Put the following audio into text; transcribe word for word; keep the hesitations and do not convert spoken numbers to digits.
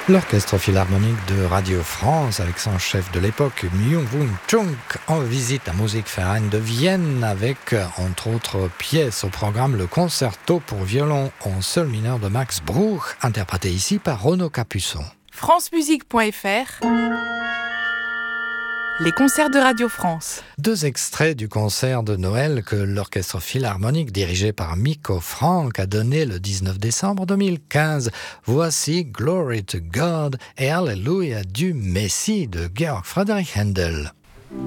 L'Orchestre Philharmonique de Radio France, avec son chef de l'époque, Myung-Whun Chung, en visite à Musikverein de Vienne, avec, entre autres pièces au programme, le concerto pour violon en sol mineur de Max Bruch, interprété ici par Renaud Capuçon. francemusique point f r Les concerts de Radio France. Deux extraits du concert de Noël que l'Orchestre Philharmonique dirigé par Mikko Franck a donné le dix-neuf décembre deux mille quinze. Voici Glory to God et Alléluia du Messie de Georg Friedrich Händel.